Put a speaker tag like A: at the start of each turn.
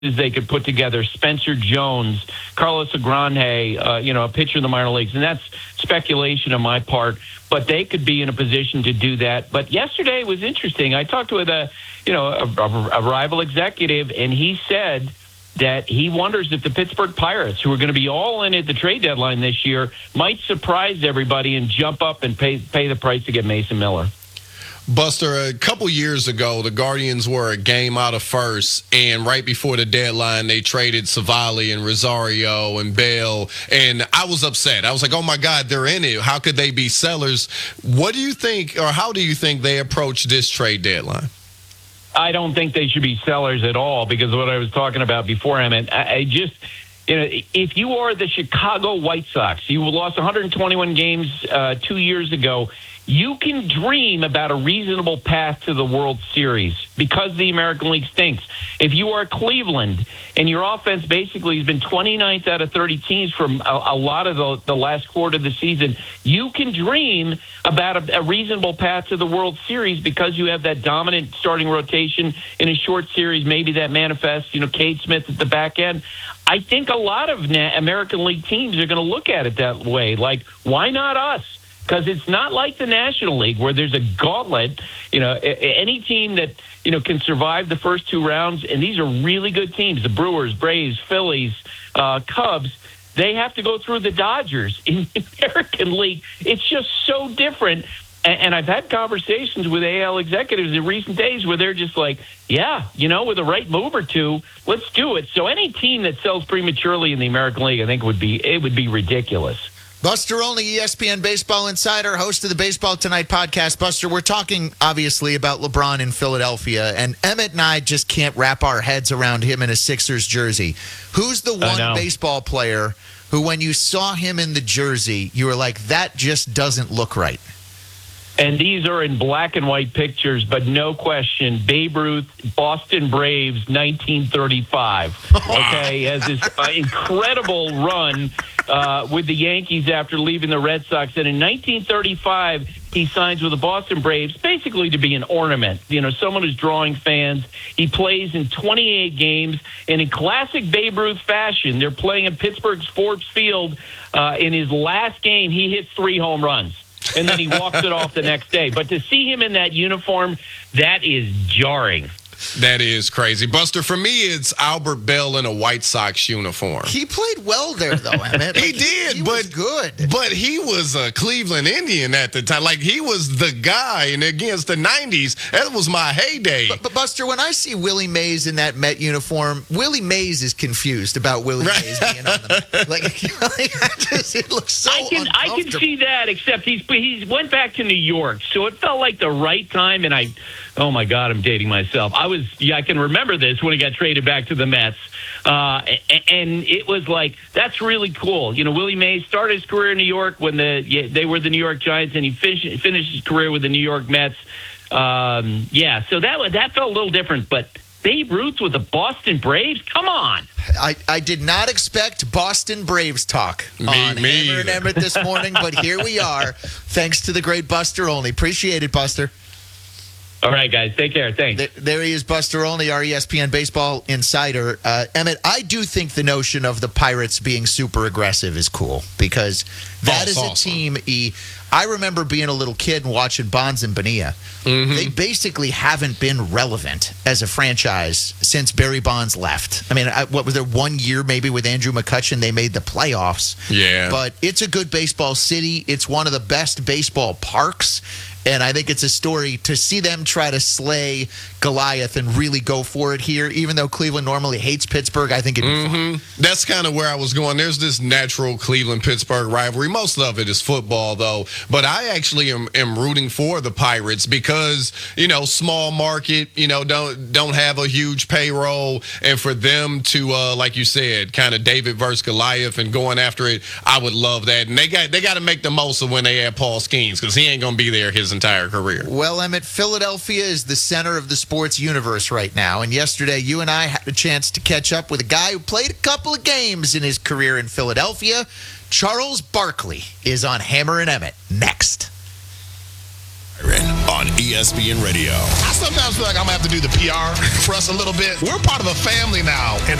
A: they could put together, Spencer Jones, Carlos Agrande, a pitcher in the minor leagues. And that's speculation on my part, but they could be in a position to do that. But yesterday was interesting. I talked with a rival executive, and he said that he wonders if the Pittsburgh Pirates, who are going to be all in at the trade deadline this year, might surprise everybody and jump up and pay the price to get Mason Miller.
B: Buster, a couple years ago, the Guardians were a game out of first, and right before the deadline, they traded Savali and Rosario and Bell, and I was upset. I was like, oh, my God, they're in it. How could they be sellers? What do you think, or how do you think they approach this trade deadline?
A: I don't think they should be sellers at all because of what I was talking about before. I just, if you are the Chicago White Sox, you lost 121 games 2 years ago, you can dream about a reasonable path to the World Series because the American League stinks. If you are Cleveland and your offense basically has been 29th out of 30 teams for a lot of the last quarter of the season, you can dream about a reasonable path to the World Series because you have that dominant starting rotation in a short series. Maybe that manifests, Cade Smith at the back end. I think a lot of American League teams are going to look at it that way. Like, why not us? Because it's not like the National League where there's a gauntlet. Any team that, can survive the first two rounds, and these are really good teams, the Brewers, Braves, Phillies, Cubs, they have to go through the Dodgers. In the American League, it's just so different. And I've had conversations with AL executives in recent days where they're just like, yeah, with the right move or two, let's do it. So any team that sells prematurely in the American League, I think would be ridiculous.
C: Buster Olney, ESPN Baseball Insider, host of the Baseball Tonight podcast. Buster, we're talking, obviously, about LeBron in Philadelphia, and Emmett and I just can't wrap our heads around him in a Sixers jersey. Who's the one baseball player who, when you saw him in the jersey, you were like, that just doesn't look right?
A: And these are in black and white pictures, but no question, Babe Ruth, Boston Braves, 1935. Okay, has this incredible run with the Yankees after leaving the Red Sox. And in 1935, he signs with the Boston Braves, basically to be an ornament, someone who's drawing fans. He plays in 28 games, and in classic Babe Ruth fashion, they're playing in Pittsburgh's Forbes Field. In his last game, he hits 3 home runs. And then he walks it off the next day. But to see him in that uniform, that is jarring.
B: That is crazy. Buster, for me, it's Albert Bell in a White Sox uniform.
C: He played well there, though, Emmett.
B: He did,
C: he
B: but
C: was good.
B: But he was a Cleveland Indian at the time. Like, he was the guy. And against the 90s, that was my heyday.
C: But Buster, when I see Willie Mays in that Met uniform, Willie Mays is confused about Willie Mays being on the it looks so uncomfortable.
A: I can see that, except he went back to New York, so it felt like the right time, and oh my God, I'm dating myself. I can remember this when he got traded back to the Mets. And it was like, that's really cool. Willie Mays started his career in New York when they were the New York Giants, and he finished his career with the New York Mets. So that felt a little different, but Babe Ruth with the Boston Braves? Come on.
C: I did not expect Boston Braves talk on Hammer and Emmett this morning, but here we are, thanks to the great Buster Olney. Appreciate it, Buster.
A: All right, guys. Take care. Thanks.
C: There he is, Buster Olney, our ESPN Baseball Insider. Emmett, I do think the notion of the Pirates being super aggressive is cool because that is awesome. A team. I remember being a little kid and watching Bonds and Bonilla. Mm-hmm. They basically haven't been relevant as a franchise since Barry Bonds left. I mean, what was there 1 year maybe with Andrew McCutchen? They made the playoffs.
B: Yeah.
C: But it's a good baseball city. It's one of the best baseball parks. And I think it's a story to see them try to slay Goliath and really go for it here. Even though Cleveland normally hates Pittsburgh, I think it'd be fun.
B: That's kind of where I was going. There's this natural Cleveland-Pittsburgh rivalry. Most of it is football, though. But I actually am rooting for the Pirates because, small market, don't have a huge payroll. And for them to, like you said, kind of David versus Goliath and going after it, I would love that. And they got to make the most of when they add Paul Skeens because he ain't going to be there his entire career.
C: Well, Emmett, Philadelphia is the center of the sports universe right now. And yesterday, you and I had a chance to catch up with a guy who played a couple of games in his career in Philadelphia. Charles Barkley is on Hammer and Emmett next.
D: on ESPN Radio.
E: I sometimes feel like I'm going to have to do the PR for us a little bit. We're part of a family now. And